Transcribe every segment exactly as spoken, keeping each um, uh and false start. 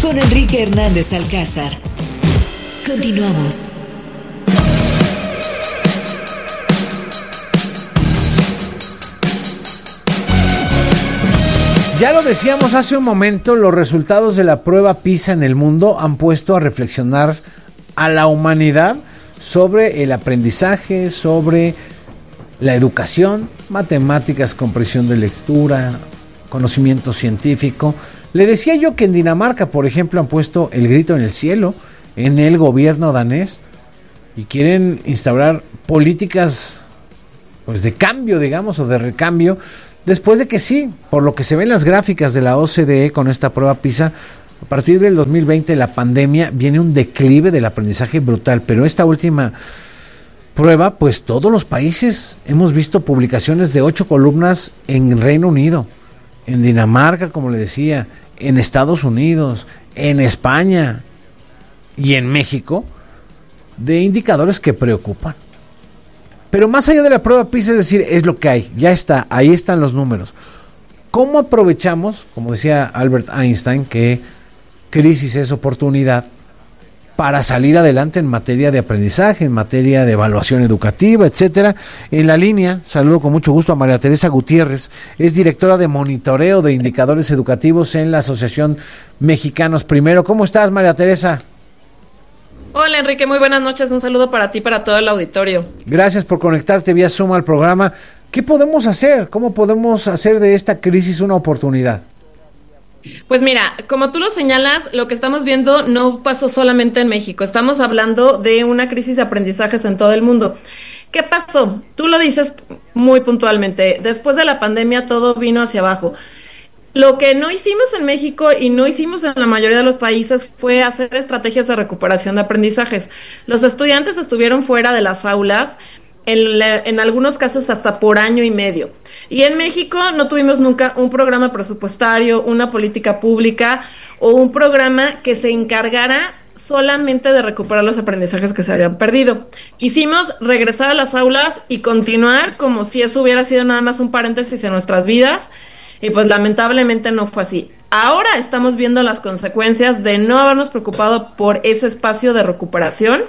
con Enrique Hernández Alcázar. Continuamos. Ya lo decíamos hace un momento, los resultados de la prueba PISA en el mundo han puesto a reflexionar a la humanidad sobre el aprendizaje, sobre la educación, matemáticas, comprensión de lectura, conocimiento científico. Le decía yo que en Dinamarca, por ejemplo, han puesto el grito en el cielo en el gobierno danés y quieren instaurar políticas pues de cambio, digamos, o de recambio, después de que sí, por lo que se ven las gráficas de la O C D E con esta prueba PISA, a partir del dos mil veinte, la pandemia, viene un declive del aprendizaje brutal, pero esta última prueba, pues todos los países hemos visto publicaciones de ocho columnas en Reino Unido, en Dinamarca, como le decía, en Estados Unidos, en España y en México, de indicadores que preocupan. Pero más allá de la prueba PISA, es decir, es lo que hay, ya está, ahí están los números. ¿Cómo aprovechamos, como decía Albert Einstein, que crisis es oportunidad, para salir adelante en materia de aprendizaje, en materia de evaluación educativa, etcétera? En la línea, saludo con mucho gusto a María Teresa Gutiérrez, es directora de monitoreo de indicadores educativos en la Asociación Mexicanos Primero. ¿Cómo estás, María Teresa? Hola, Enrique, muy buenas noches, un saludo para ti y para todo el auditorio. Gracias por conectarte vía Zoom al programa. ¿Qué podemos hacer? ¿Cómo podemos hacer de esta crisis una oportunidad? Pues mira, como tú lo señalas, lo que estamos viendo no pasó solamente en México, estamos hablando de una crisis de aprendizajes en todo el mundo. ¿Qué pasó? Tú lo dices muy puntualmente, después de la pandemia todo vino hacia abajo. Lo que no hicimos en México y no hicimos en la mayoría de los países fue hacer estrategias de recuperación de aprendizajes. Los estudiantes estuvieron fuera de las aulas, en, en algunos casos hasta por año y medio. Y en México no tuvimos nunca un programa presupuestario, una política pública o un programa que se encargara solamente de recuperar los aprendizajes que se habían perdido. Quisimos regresar a las aulas y continuar como si eso hubiera sido nada más un paréntesis en nuestras vidas. Y pues lamentablemente no fue así. Ahora estamos viendo las consecuencias de no habernos preocupado por ese espacio de recuperación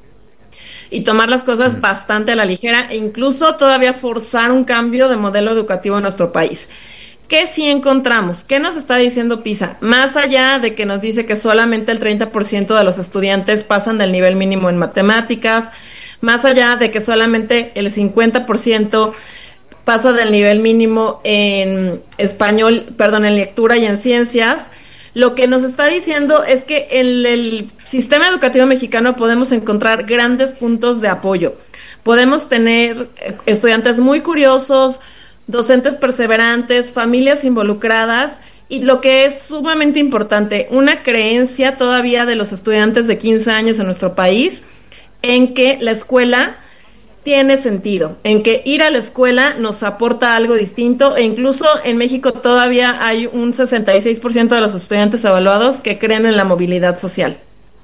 y tomar las cosas bastante a la ligera e incluso todavía forzar un cambio de modelo educativo en nuestro país. ¿Qué sí encontramos? ¿Qué nos está diciendo PISA? Más allá de que nos dice que solamente el treinta por ciento de los estudiantes pasan del nivel mínimo en matemáticas, más allá de que solamente el cincuenta por ciento pasa del nivel mínimo en español, perdón, en lectura y en ciencias, lo que nos está diciendo es que en el sistema educativo mexicano podemos encontrar grandes puntos de apoyo. Podemos tener estudiantes muy curiosos, docentes perseverantes, familias involucradas y lo que es sumamente importante, una creencia todavía de los estudiantes de quince años en nuestro país en que la escuela tiene sentido, en que ir a la escuela nos aporta algo distinto e incluso en México todavía hay un sesenta y seis por ciento de los estudiantes evaluados que creen en la movilidad social.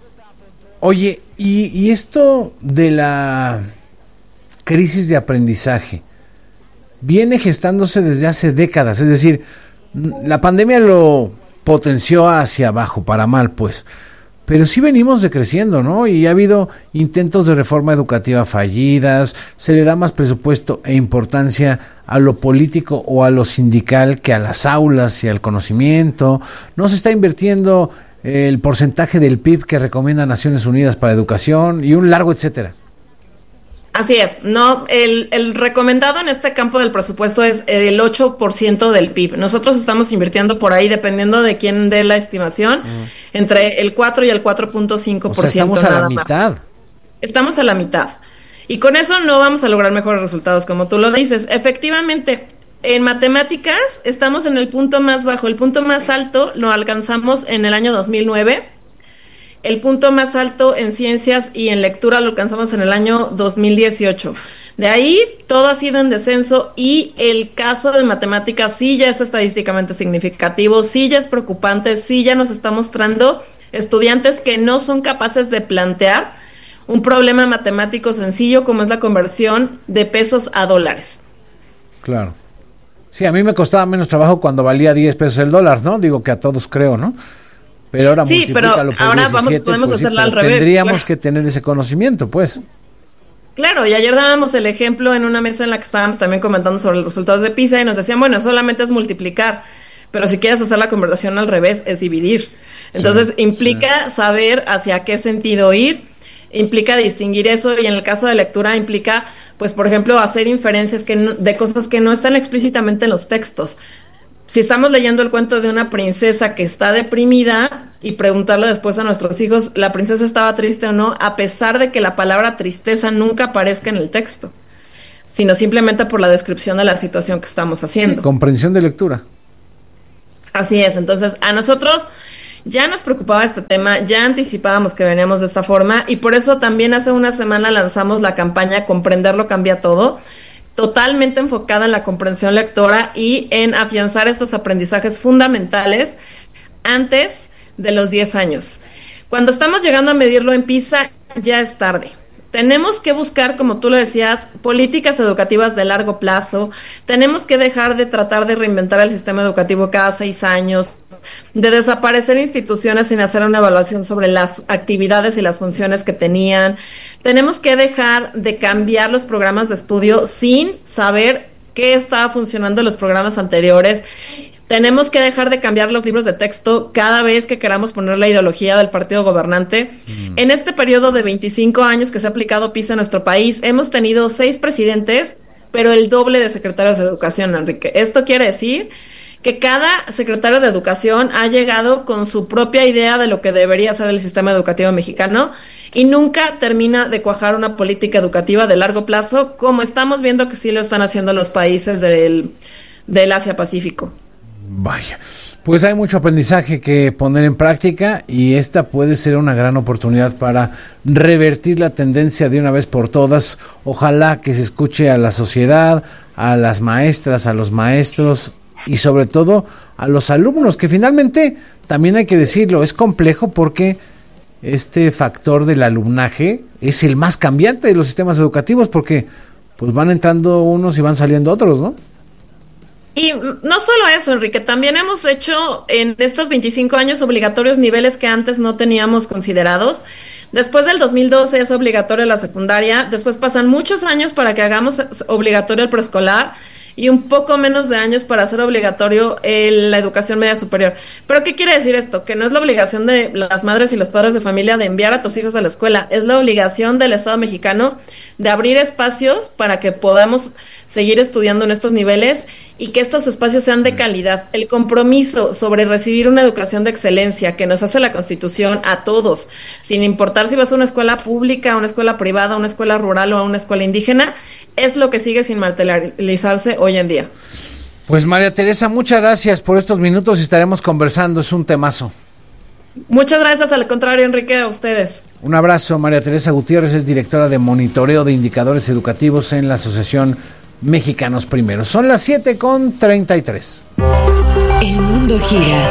Oye, y, y esto de la crisis de aprendizaje viene gestándose desde hace décadas, es decir, la pandemia lo potenció hacia abajo, para mal pues, pero sí venimos decreciendo, ¿no? Y ha habido intentos de reforma educativa fallidas, se le da más presupuesto e importancia a lo político o a lo sindical que a las aulas y al conocimiento, no se está invirtiendo el porcentaje del P I B que recomienda Naciones Unidas para educación y un largo etcétera. Así es, no, el, el recomendado en este campo del presupuesto es el ocho por ciento del P I B. Nosotros estamos invirtiendo por ahí, dependiendo de quién dé la estimación, mm. entre el cuatro y el cuatro punto cinco por ciento. O sea, estamos a la mitad. Más. Estamos a la mitad. Y con eso no vamos a lograr mejores resultados, como tú lo dices. Efectivamente, en matemáticas estamos en el punto más bajo. El punto más alto lo alcanzamos en el año dos mil nueve. El punto más alto en ciencias y en lectura lo alcanzamos en el año dos mil dieciocho. De ahí todo ha sido en descenso y el caso de matemáticas sí ya es estadísticamente significativo, sí ya es preocupante, sí ya nos está mostrando estudiantes que no son capaces de plantear un problema matemático sencillo como es la conversión de pesos a dólares. Claro. Sí, a mí me costaba menos trabajo cuando valía diez pesos el dólar, ¿no? Digo que a todos creo, ¿no? Pero ahora sí, pero ahora diecisiete, vamos, podemos pues hacerla sí, al revés. Tendríamos claro. que tener ese conocimiento, pues. Claro, y ayer dábamos el ejemplo en una mesa en la que estábamos también comentando sobre los resultados de PISA y nos decían, bueno, solamente es multiplicar, pero si quieres hacer la conversación al revés, es dividir. Entonces, sí, implica sí. saber hacia qué sentido ir, implica distinguir eso, y en el caso de lectura implica, pues, por ejemplo, hacer inferencias que no, de cosas que no están explícitamente en los textos. Si estamos leyendo el cuento de una princesa que está deprimida y preguntarle después a nuestros hijos, ¿la princesa estaba triste o no? A pesar de que la palabra tristeza nunca aparezca en el texto, sino simplemente por la descripción de la situación que estamos haciendo. Sí, comprensión de lectura. Así es, entonces a nosotros ya nos preocupaba este tema, ya anticipábamos que veníamos de esta forma y por eso también hace una semana lanzamos la campaña Comprenderlo Cambia Todo, totalmente enfocada en la comprensión lectora y en afianzar estos aprendizajes fundamentales antes de los diez años. Cuando estamos llegando a medirlo en PISA, ya es tarde. Tenemos que buscar, como tú lo decías, políticas educativas de largo plazo. Tenemos que dejar de tratar de reinventar el sistema educativo cada seis años, de desaparecer instituciones sin hacer una evaluación sobre las actividades y las funciones que tenían. Tenemos que dejar de cambiar los programas de estudio sin saber qué estaba funcionando en los programas anteriores. Tenemos que dejar de cambiar los libros de texto cada vez que queramos poner la ideología del partido gobernante. Mm. En este periodo de veinticinco años que se ha aplicado PISA en nuestro país, hemos tenido seis presidentes, pero el doble de secretarios de educación, Enrique. Esto quiere decir que cada secretario de educación ha llegado con su propia idea de lo que debería ser el sistema educativo mexicano y nunca termina de cuajar una política educativa de largo plazo, como estamos viendo que sí lo están haciendo los países del, del Asia-Pacífico. Vaya, pues hay mucho aprendizaje que poner en práctica y esta puede ser una gran oportunidad para revertir la tendencia de una vez por todas. Ojalá que se escuche a la sociedad, a las maestras, a los maestros y sobre todo a los alumnos, que finalmente, también hay que decirlo, es complejo porque este factor del alumnaje es el más cambiante de los sistemas educativos porque pues van entrando unos y van saliendo otros, ¿no? Y no solo eso, Enrique, también hemos hecho en estos veinticinco años obligatorios niveles que antes no teníamos considerados. Después del dos mil doce es obligatoria la secundaria, después pasan muchos años para que hagamos obligatorio el preescolar y un poco menos de años para hacer obligatorio el, la educación media superior. ¿Pero qué quiere decir esto? Que no es la obligación de las madres y los padres de familia de enviar a tus hijos a la escuela, es la obligación del Estado mexicano de abrir espacios para que podamos seguir estudiando en estos niveles y que estos espacios sean de calidad. El compromiso sobre recibir una educación de excelencia que nos hace la Constitución a todos, sin importar si vas a una escuela pública, a una escuela privada, a una escuela rural o a una escuela indígena, es lo que sigue sin materializarse hoy en día. Pues María Teresa, muchas gracias por estos minutos y estaremos conversando, es un temazo. Muchas gracias, al contrario, Enrique, a ustedes. Un abrazo. María Teresa Gutiérrez es directora de monitoreo de indicadores educativos en la Asociación Mexicanos Primero. Son las siete con treinta y tres. El mundo gira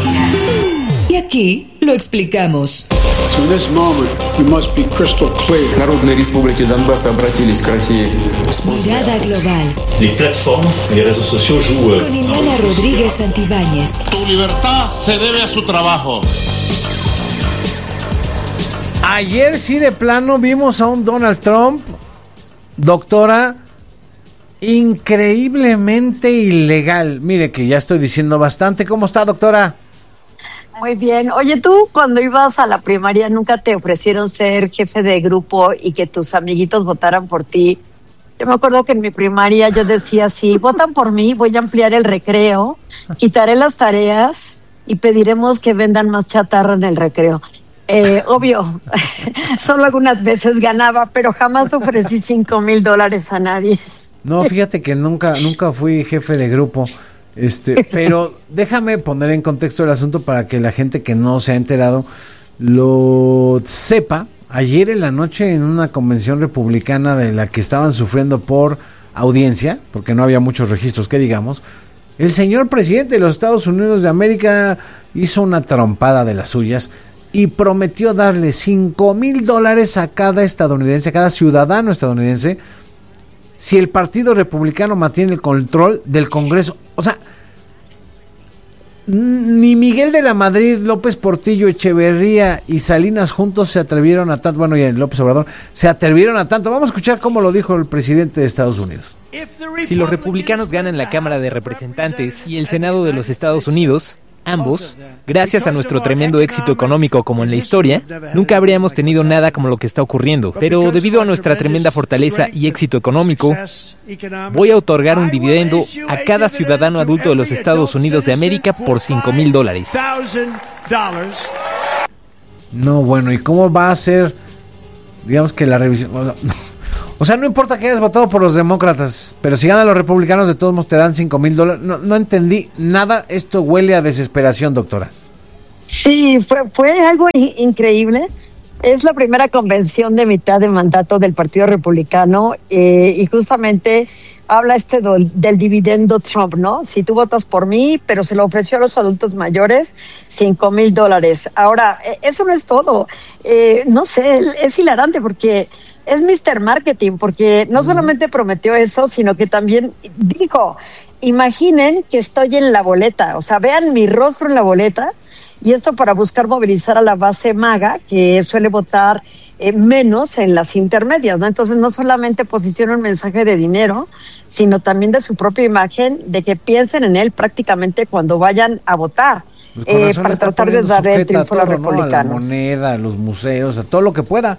y aquí lo explicamos. In this moment, we must be crystal clear. Народной Республики Донбасс обратились к России. Mirada global. Les plateformes, les réseaux sociaux jouent. Con Iliana Rodríguez Santibáñez. Tu libertad se debe a su trabajo. Ayer sí de plano vimos a un Donald Trump, doctora, increíblemente ilegal. Mire que ya estoy diciendo bastante. ¿Cómo está, doctora? Muy bien. Oye, tú cuando ibas a la primaria nunca te ofrecieron ser jefe de grupo y que tus amiguitos votaran por ti. Yo me acuerdo que en mi primaria yo decía, si votan por mí, voy a ampliar el recreo, quitaré las tareas y pediremos que vendan más chatarra en el recreo. Eh, obvio, solo algunas veces ganaba, pero jamás ofrecí cinco mil dólares a nadie. No, fíjate que nunca, nunca fui jefe de grupo. Este, pero déjame poner en contexto el asunto para que la gente que no se ha enterado lo sepa. Ayer en la noche en una convención republicana de la que estaban sufriendo por audiencia, porque no había muchos registros que digamos, el señor presidente de los Estados Unidos de América hizo una trompada de las suyas y prometió darle cinco mil dólares a cada estadounidense, a cada ciudadano estadounidense, si el Partido Republicano mantiene el control del Congreso. O sea, Ni Miguel de la Madrid, López Portillo, Echeverría y Salinas juntos se atrevieron a tanto, bueno, y López Obrador, se atrevieron a tanto. Vamos a escuchar cómo lo dijo el presidente de Estados Unidos. Si los republicanos ganan la Cámara de Representantes y el Senado de los Estados Unidos, ambos, gracias a nuestro tremendo éxito económico como en la historia, nunca habríamos tenido nada como lo que está ocurriendo. Pero debido a nuestra tremenda fortaleza y éxito económico, voy a otorgar un dividendo a cada ciudadano adulto de los Estados Unidos de América por cinco mil dólares. No, bueno, ¿y cómo va a ser, digamos que la revisión? O sea, no importa que hayas votado por los demócratas, pero si ganan los republicanos, de todos modos te dan cinco mil dólares. No, no entendí nada. Esto huele a desesperación, doctora. Sí, fue, fue algo in- increíble. Es la primera convención de mitad de mandato del Partido Republicano eh, y justamente habla este do, del dividendo Trump, ¿no? Si tú votas por mí, pero se lo ofreció a los adultos mayores, cinco mil dólares. Ahora, eso no es todo. Eh, no sé, es hilarante porque es mister Marketing, porque no solamente prometió eso, sino que también dijo, imaginen que estoy en la boleta, o sea, vean mi rostro en la boleta, y esto para buscar movilizar a la base MAGA, que suele votar eh, menos en las intermedias, ¿no? Entonces no solamente posiciona un mensaje de dinero, sino también de su propia imagen, de que piensen en él prácticamente cuando vayan a votar, pues eh, para tratar de darle el triunfo a los republicanos. ¿No? A la moneda, a los museos, a todo lo que pueda.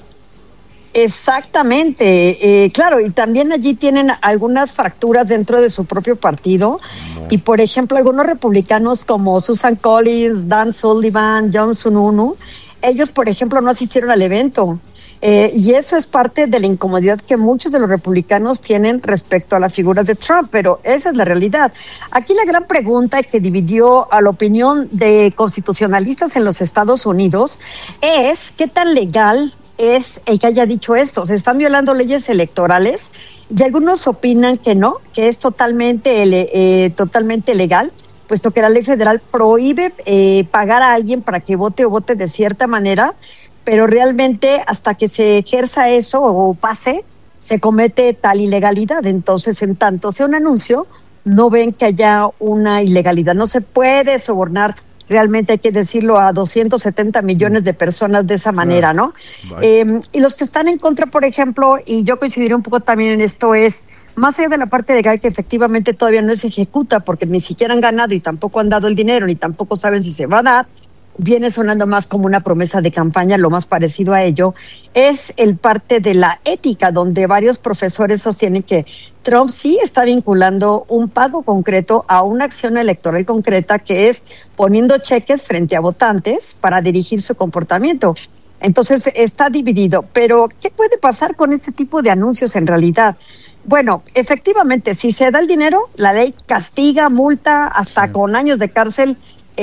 Exactamente, eh, claro, y también allí tienen algunas fracturas dentro de su propio partido, no. Y por ejemplo algunos republicanos como Susan Collins, Dan Sullivan, John Sununu, ellos por ejemplo no asistieron al evento, eh, y eso es parte de la incomodidad que muchos de los republicanos tienen respecto a la figura de Trump, pero esa es la realidad. Aquí la gran pregunta que dividió a la opinión de constitucionalistas en los Estados Unidos es ¿qué tan legal es el que haya dicho esto? ¿Se están violando leyes electorales? Y algunos opinan que no, que es totalmente eh, totalmente legal, puesto que la ley federal prohíbe eh, pagar a alguien para que vote o vote de cierta manera, pero realmente hasta que se ejerza eso o pase, se comete tal ilegalidad. Entonces, en tanto sea un anuncio, no ven que haya una ilegalidad. No se puede sobornar, realmente hay que decirlo, a doscientos setenta millones de personas de esa manera, ¿no? Eh, y los que están en contra, por ejemplo, y yo coincidiré un poco también en esto, es, más allá de la parte legal que efectivamente todavía no se ejecuta, porque ni siquiera han ganado y tampoco han dado el dinero, ni tampoco saben si se va a dar, viene sonando más como una promesa de campaña, lo más parecido a ello, es el parte de la ética, donde varios profesores sostienen que Trump sí está vinculando un pago concreto a una acción electoral concreta, que es poniendo cheques frente a votantes para dirigir su comportamiento. Entonces está dividido. Pero, ¿qué puede pasar con este tipo de anuncios en realidad? Bueno, efectivamente, si se da el dinero, la ley castiga, multa, hasta sí. con años de cárcel,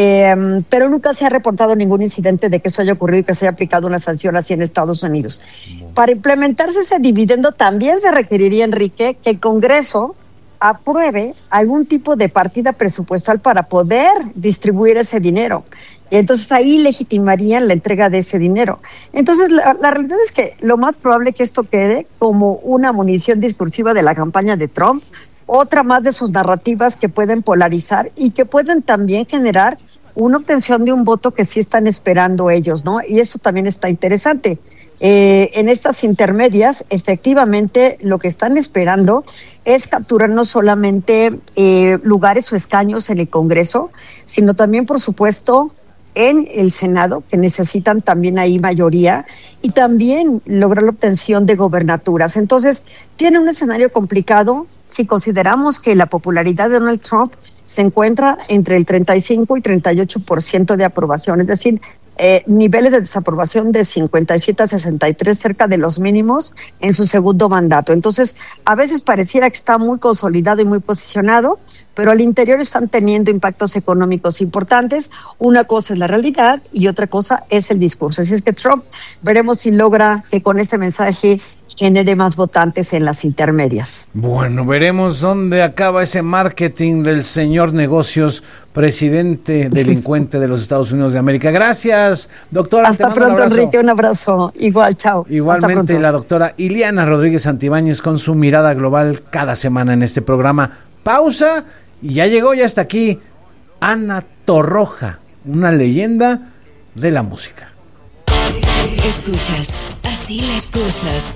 Eh, pero nunca se ha reportado ningún incidente de que eso haya ocurrido y que se haya aplicado una sanción así en Estados Unidos. Bueno. Para implementarse ese dividendo también se requeriría, Enrique, que el Congreso apruebe algún tipo de partida presupuestal para poder distribuir ese dinero. Y entonces ahí legitimarían la entrega de ese dinero. Entonces la, la realidad es que lo más probable es que esto quede como una munición discursiva de la campaña de Trump, otra más de sus narrativas que pueden polarizar y que pueden también generar una obtención de un voto que sí están esperando ellos, ¿no? Y eso también está interesante. Eh, en estas intermedias, efectivamente, lo que están esperando es capturar no solamente eh, lugares o escaños en el Congreso, sino también, por supuesto, en el Senado, que necesitan también ahí mayoría, y también lograr la obtención de gobernaturas. Entonces, tiene un escenario complicado si consideramos que la popularidad de Donald Trump se encuentra entre el treinta y cinco y treinta y ocho por ciento de aprobación, es decir, eh, niveles de desaprobación de cincuenta y siete a sesenta y tres, cerca de los mínimos en su segundo mandato. Entonces, a veces pareciera que está muy consolidado y muy posicionado, pero al interior están teniendo impactos económicos importantes. Una cosa es la realidad y otra cosa es el discurso. Así es que Trump, veremos si logra que con este mensaje genere más votantes en las intermedias. Bueno, veremos dónde acaba ese marketing del señor negocios, presidente delincuente de los Estados Unidos de América. Gracias, doctora. Hasta pronto, Enrique, un abrazo. Igual, chao. Igualmente la doctora Ileana Rodríguez Santibáñez con su mirada global cada semana en este programa. Pausa y ya llegó, ya está aquí Ana Torroja, una leyenda de la música. Escuchas, así las cosas.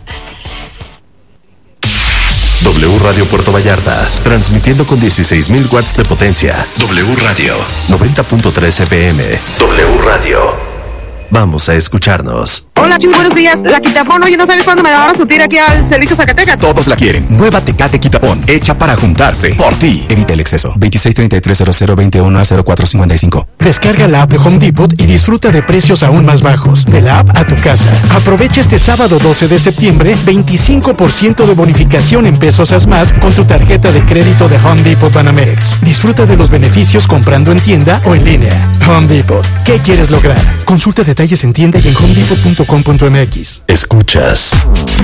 W Radio Puerto Vallarta, transmitiendo con dieciséis mil watts de potencia. W Radio, noventa punto tres F M. W Radio. Vamos a escucharnos. Hola, Chuy, buenos días. La Quitapón, oye, ¿no sabes cuándo me la van a surtir aquí al servicio Zacatecas? Todos la quieren. Nueva Tecate Quitapón, hecha para juntarse. Por ti. Evita el exceso. veintiséis treinta y tres cero cero veintiuno a cero cuatro cincuenta y cinco. Descarga la app de Home Depot y disfruta de precios aún más bajos. De la app a tu casa. Aprovecha este sábado doce de septiembre veinticinco por ciento de bonificación en pesos as más con tu tarjeta de crédito de Home Depot Banamex. Disfruta de los beneficios comprando en tienda o en línea. Home Depot. ¿Qué quieres lograr? Consulta detalles en tienda y en home depot punto com punto m x. Escuchas